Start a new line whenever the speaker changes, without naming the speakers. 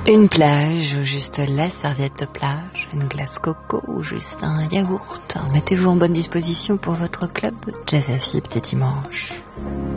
Une plage ou juste la serviette de plage, une glace coco ou juste un yaourt. Mettez-vous en bonne disposition pour votre club Jazz à filles petit dimanche.